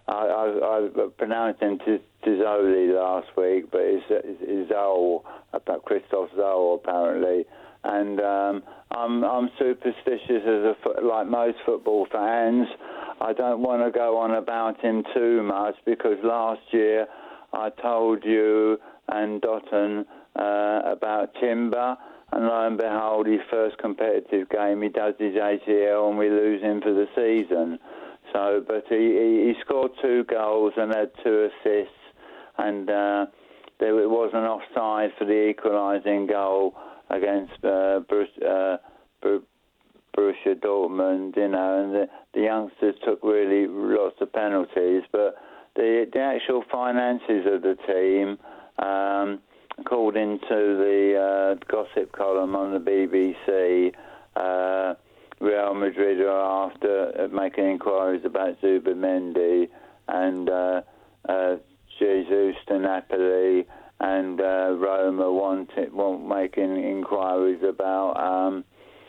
I pronounced him Tizzoli last week, but it's Zoll, about Christoph Zoll apparently. And I'm superstitious like most football fans. I don't want to go on about him too much because last year I told you and Dotton about Timber, and lo and behold, his first competitive game, he does his ACL and we lose him for the season. So, but he scored 2 goals and had 2 assists, and there was an offside for the equalising goal against Borussia Dortmund, and the youngsters took really lots of penalties, but the actual finances of the team, according to the gossip column on the BBC, Real Madrid are after making inquiries about Zubimendi and Jesus to Napoli, and Roma want making inquiries about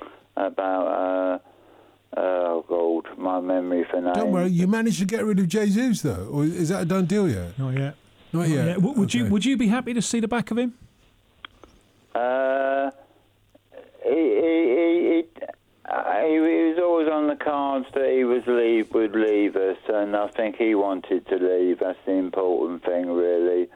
oh God, my memory for names. Don't worry, you managed to get rid of Jesus though, or is that a done deal yet? Not yet. Not yet. Would you be happy to see the back of him? He was always on the cards that he would leave us, and I think he wanted to leave. That's the important thing, really.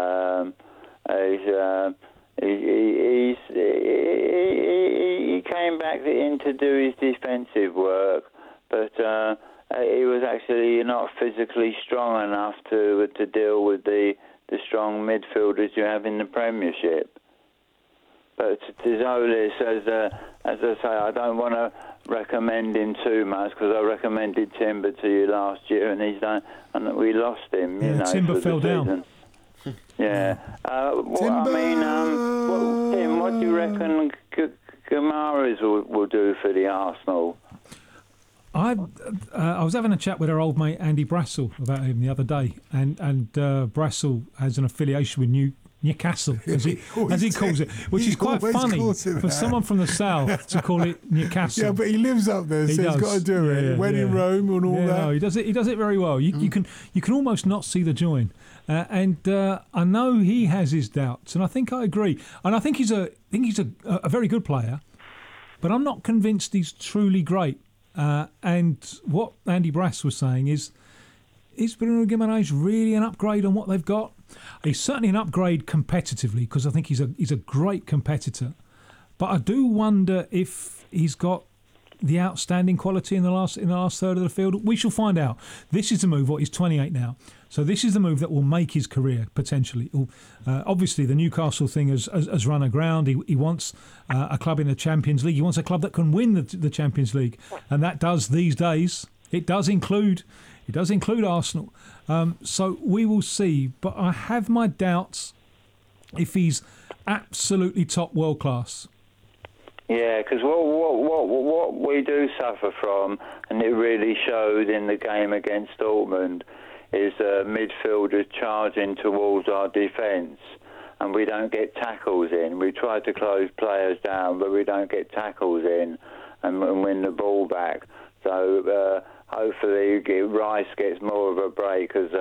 He came back in to do his defensive work, but he was actually not physically strong enough to deal with the strong midfielders you have in the Premiership. But Tizolis, as I say, I don't want to recommend him too much because I recommended Timber to you last year, and and we lost him. Timber fell down. Yeah. Tim, what do you reckon Guimaraes will do for the Arsenal? I was having a chat with our old mate Andy Brassel about him the other day, and Brassel has an affiliation with Newcastle, as he calls it, which is quite funny for someone from the south to call it Newcastle. Yeah, but he lives up there, so he's got to do it. When in Rome and all that. No, he does it very well. You can almost not see the join, and I know he has his doubts, and I think I agree. And I think he's a very good player, but I'm not convinced he's truly great. And what Andy Brass was saying is Bruno Guimaraes really an upgrade on what they've got? He's certainly an upgrade competitively because I think he's a great competitor. But I do wonder if he's got the outstanding quality in the last third of the field. We shall find out. This is the move. He's 28 now, so this is the move that will make his career potentially. Obviously, the Newcastle thing has run aground. He wants a club in the Champions League. He wants a club that can win the Champions League, and that does these days. It does include Arsenal. So we will see. But I have my doubts if he's absolutely top world class. Yeah, because what we do suffer from, and it really showed in the game against Dortmund, is midfielders charging towards our defence, and we don't get tackles in. We try to close players down, but we don't get tackles in and win the ball back. So hopefully Rice gets more of a break, because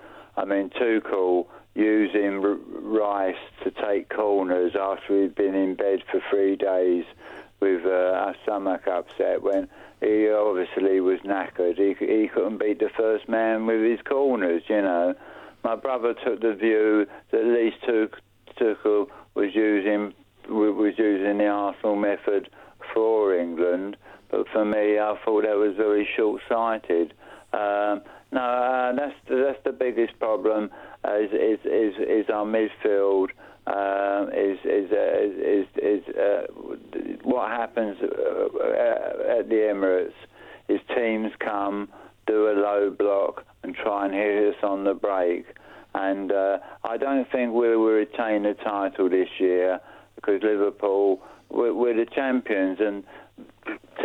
Tuchel using Rice to take corners after he'd been in bed for 3 days with a stomach upset, when he obviously was knackered. He couldn't beat the first man with his corners, My brother took the view that at least Tuchel was using the Arsenal method for England, but for me, I thought that was very short-sighted. That's the biggest problem. Is our midfield? What happens at the Emirates is teams come, do a low block, and try and hit us on the break. And I don't think we'll retain the title this year, because Liverpool, we're the champions, and